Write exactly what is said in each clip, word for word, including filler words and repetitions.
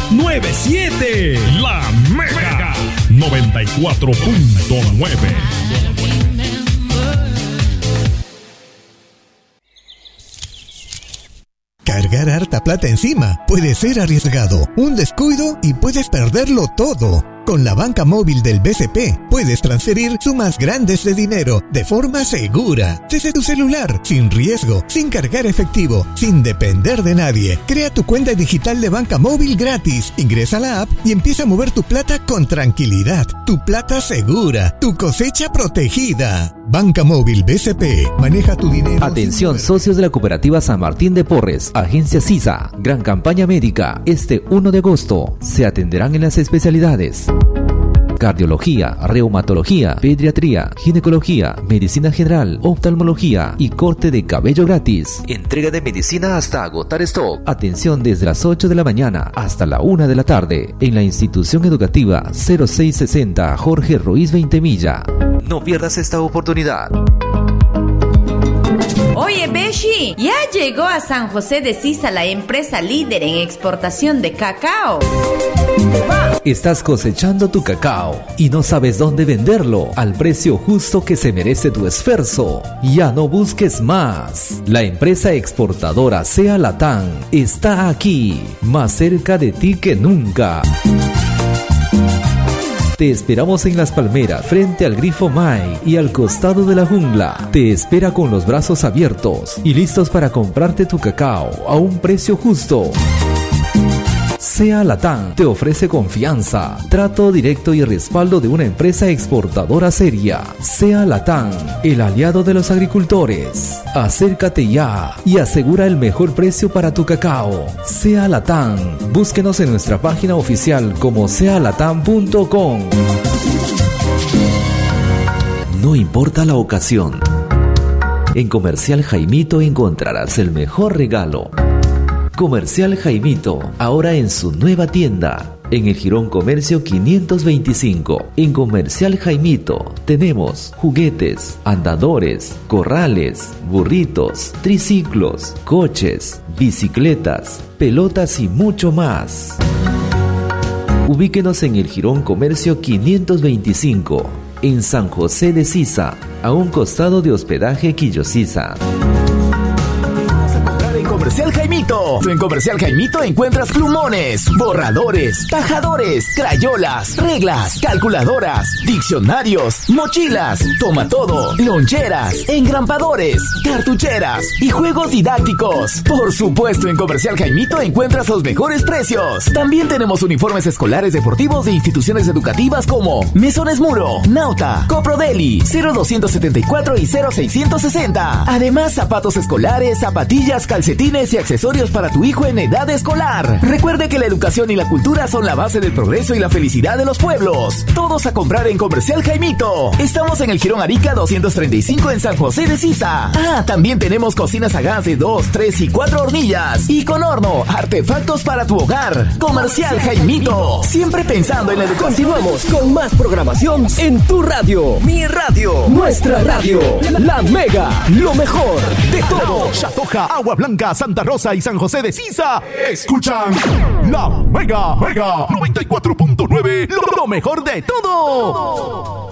nueve siete. La Mega noventa y cuatro punto nueve. Cargar harta plata encima puede ser arriesgado. Un descuido y puedes perderlo todo. Con la banca móvil del B C P puedes transferir sumas grandes de dinero de forma segura, desde tu celular, sin riesgo, sin cargar efectivo, sin depender de nadie. Crea tu cuenta digital de banca móvil gratis, ingresa a la app y empieza a mover tu plata con tranquilidad. Tu plata segura, tu cosecha protegida. Banca móvil B C P, maneja tu dinero. Atención socios de la cooperativa San Martín de Porres, Agencia CISA, gran campaña médica, este uno de agosto. Se atenderán en las especialidades: cardiología, reumatología, pediatría, ginecología, medicina general, oftalmología y corte de cabello gratis. Entrega de medicina hasta agotar stock. Atención desde las ocho de la mañana hasta la una de la tarde en la institución educativa cero seis sesenta Jorge Ruiz veinte Milla. No pierdas esta oportunidad. Oye, Beshi, ya llegó a San José de Sisa la empresa líder en exportación de cacao. Estás cosechando tu cacao y no sabes dónde venderlo al precio justo que se merece tu esfuerzo. Ya no busques más. La empresa exportadora Sea Latam está aquí, más cerca de ti que nunca. Te esperamos en Las Palmeras, frente al Grifo Mai y al costado de la jungla. Te espera con los brazos abiertos y listos para comprarte tu cacao a un precio justo. Sea Latam te ofrece confianza, trato directo y respaldo de una empresa exportadora seria. Sea Latam, el aliado de los agricultores. Acércate ya y asegura el mejor precio para tu cacao. Sea Latam, búsquenos en nuestra página oficial como sea latam punto com. No importa la ocasión, en Comercial Jaimito encontrarás el mejor regalo. Comercial Jaimito, ahora en su nueva tienda, en el Jirón Comercio quinientos veinticinco. En Comercial Jaimito tenemos juguetes, andadores, corrales, burritos, triciclos, coches, bicicletas, pelotas y mucho más. Ubíquenos en el Jirón Comercio quinientos veinticinco, en San José de Sisa, a un costado de Hospedaje Quillo Sisa. Comercial Jaimito. En Comercial Jaimito encuentras plumones, borradores, tajadores, crayolas, reglas, calculadoras, diccionarios, mochilas, toma todo, loncheras, engrampadores, cartucheras y juegos didácticos. Por supuesto, en Comercial Jaimito encuentras los mejores precios. También tenemos uniformes escolares deportivos de instituciones educativas como Mesones Muro, Nauta, Coprodeli, cero doscientos setenta y cuatro y cero seiscientos sesenta. Además, zapatos escolares, zapatillas, calcetines y accesorios para tu hijo en edad escolar. Recuerde que la educación y la cultura son la base del progreso y la felicidad de los pueblos. Todos a comprar en Comercial Jaimito. Estamos en el Jirón Arica doscientos treinta y cinco en San José de Sisa. Ah, también tenemos cocinas a gas de dos, tres y cuatro hornillas. Y con horno, artefactos para tu hogar. Comercial Jaimito. Siempre pensando en la educación. Continuamos con más programación en tu radio. Mi radio. Nuestra radio. La Mega. Lo mejor de todo. Chatoja, Agua Blanca, Santa Rosa y San José de Sisa escuchan La Mega, Mega noventa y cuatro punto nueve, lo mejor de todo.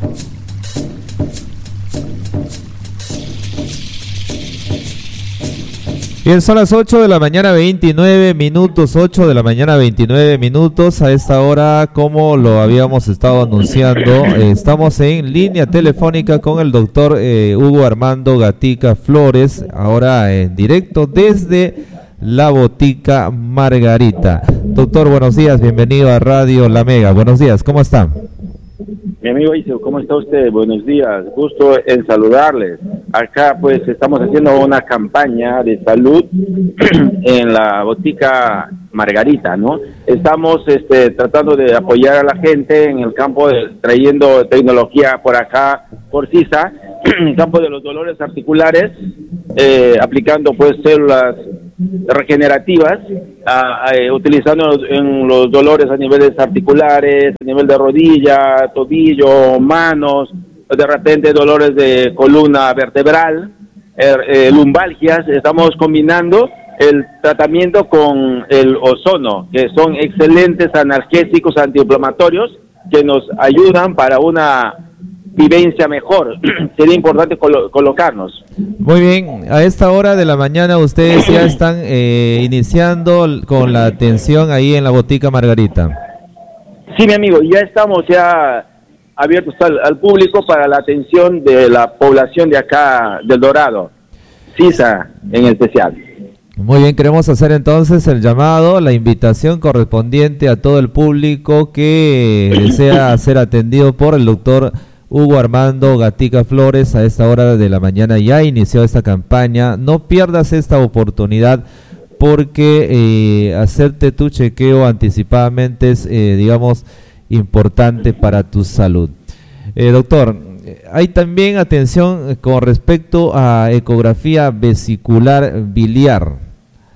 Bien, son las ocho de la mañana veintinueve minutos, ocho de la mañana veintinueve minutos. A esta hora, como lo habíamos estado anunciando, eh, estamos en línea telefónica con el doctor eh, Hugo Armando Gatica Flores, ahora en directo desde la Botica Margarita. Doctor, buenos días, bienvenido a Radio La Mega. Buenos días, ¿cómo está? Mi amigo Iseo, ¿cómo está usted? Buenos días, gusto en saludarles. Acá pues estamos haciendo una campaña de salud en la Botica Margarita, ¿no? Estamos este, tratando de apoyar a la gente en el campo, de, trayendo tecnología por acá, por Sisa, en el campo de los dolores articulares, eh, aplicando pues células regenerativas, a, a, utilizando en los dolores a niveles articulares, a nivel de rodilla, tobillo, manos, de repente dolores de columna vertebral, eh, eh, lumbalgias. Estamos combinando el tratamiento con el ozono, que son excelentes analgésicos antiinflamatorios que nos ayudan para una vivencia mejor. Sería importante colo- colocarnos. Muy bien, a esta hora de la mañana ustedes ya están eh, iniciando con la atención ahí en la Botica Margarita. Sí, mi amigo, ya estamos ya abiertos al, al público para la atención de la población de acá del Dorado, Sisa en especial. Muy bien, queremos hacer entonces el llamado, la invitación correspondiente a todo el público que desea ser atendido por el doctor Hugo Armando Gatica Flores. A esta hora de la mañana ya inició esta campaña. No pierdas esta oportunidad porque eh, hacerte tu chequeo anticipadamente es, eh, digamos, importante para tu salud. Eh, doctor, hay también atención con respecto a ecografía vesicular biliar.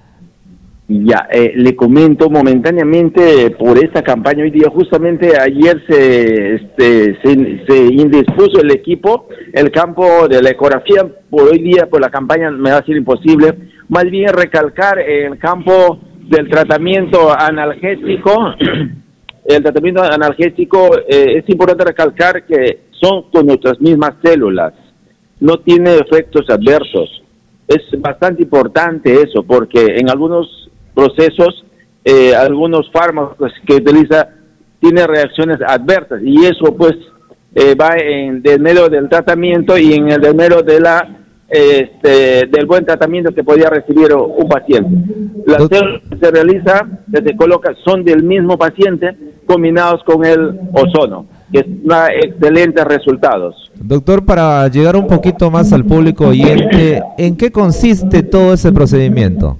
Ya, eh, le comento momentáneamente por esta campaña hoy día, justamente ayer se, este, se, se indispuso el equipo, el campo de la ecografía, por hoy día, por la campaña me va a ser imposible, más bien recalcar el campo del tratamiento analgésico. El tratamiento analgésico eh, es importante recalcar que son con nuestras mismas células, no tiene efectos adversos. Es bastante importante eso, porque en algunos procesos, eh, algunos fármacos que utiliza tiene reacciones adversas, y eso pues eh, va en del medio del tratamiento y en el del medio de la este, del buen tratamiento que podía recibir un paciente. Las células que se realiza, que se coloca, son del mismo paciente combinados con el ozono, que da excelentes resultados. Doctor, para llegar un poquito más al público oyente, ¿en qué consiste todo ese procedimiento?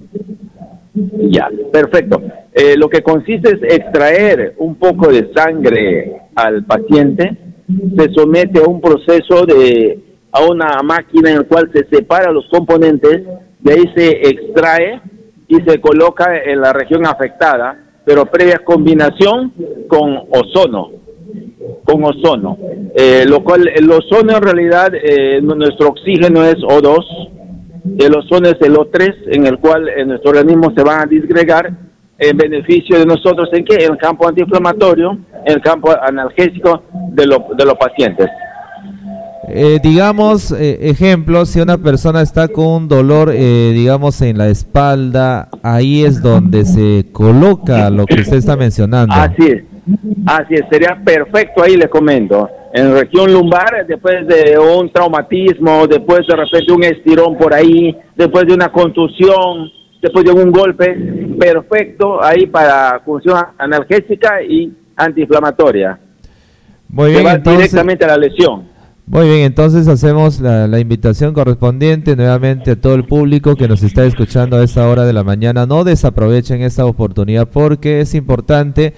Ya, perfecto. Eh, lo que consiste es extraer un poco de sangre al paciente, se somete a un proceso de, a una máquina en la cual se separa los componentes, de ahí se extrae y se coloca en la región afectada, pero previa combinación con ozono, con ozono, eh, lo cual el ozono en realidad, eh, nuestro oxígeno es O dos, el ozono es el O tres, en el cual en nuestro organismo se van a disgregar en beneficio de nosotros, ¿en qué? En el campo antiinflamatorio, en el campo analgésico de, lo, de los pacientes. Eh, digamos, eh, ejemplo, si una persona está con un dolor, eh, digamos, en la espalda, ahí es donde se coloca lo que usted está mencionando. Así es, así es, sería perfecto, ahí le comento. En región lumbar, después de un traumatismo, después de repente un estirón por ahí, después de una contusión, después de un golpe, perfecto ahí para función analgésica y antiinflamatoria. Muy bien, se va entonces, directamente a la lesión. Muy bien, entonces hacemos la, la invitación correspondiente nuevamente a todo el público que nos está escuchando a esta hora de la mañana. No desaprovechen esta oportunidad porque es importante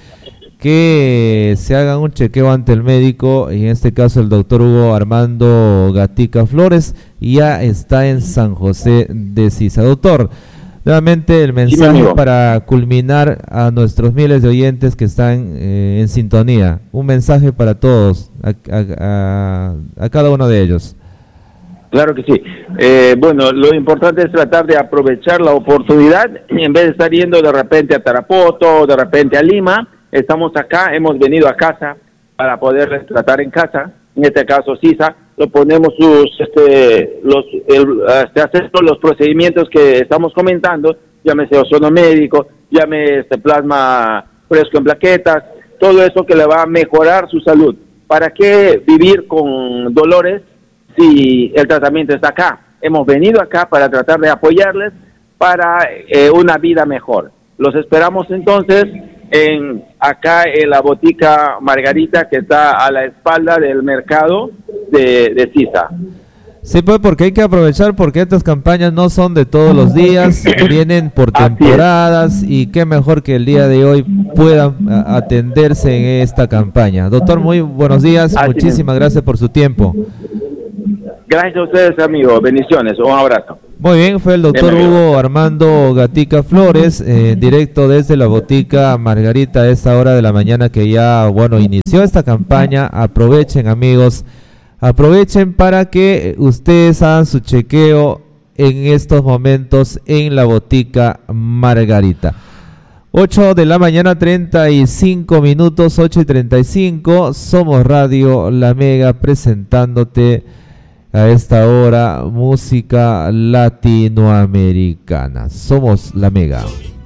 que se hagan un chequeo ante el médico, y en este caso el doctor Hugo Armando Gatica Flores, ya está en San José de Sisa. Doctor, nuevamente el mensaje sí, para culminar a nuestros miles de oyentes que están eh, en sintonía, un mensaje para todos, a, a, a, a cada uno de ellos. Claro que sí. Eh, bueno, lo importante es tratar de aprovechar la oportunidad, en vez de estar yendo de repente a Tarapoto, de repente a Lima. Estamos acá, hemos venido a casa para poder tratar en casa, en este caso Sisa, lo ponemos sus, este, los, el, este, hacer los procedimientos que estamos comentando, llámese ozono médico, llámese este plasma fresco en plaquetas, todo eso que le va a mejorar su salud. ¿Para qué vivir con dolores si el tratamiento está acá? Hemos venido acá para tratar de apoyarles para eh, una vida mejor. Los esperamos entonces en acá en la Botica Margarita, que está a la espalda del mercado de, de Sisa. Sí, pues porque hay que aprovechar, porque estas campañas no son de todos los días, vienen por temporadas, y qué mejor que el día de hoy puedan atenderse en esta campaña. Doctor, muy buenos días, Así muchísimas es. gracias por su tiempo. Gracias a ustedes, amigos, bendiciones, un abrazo. Muy bien, fue el doctor Hugo Armando Gatica Flores, eh, directo desde la Botica Margarita a esta hora de la mañana, que ya, bueno, inició esta campaña. Aprovechen, amigos, aprovechen para que ustedes hagan su chequeo en estos momentos en la Botica Margarita. ocho de la mañana, treinta y cinco minutos, ocho y treinta y cinco. Somos Radio La Mega, presentándote a esta hora música latinoamericana. Somos La Mega.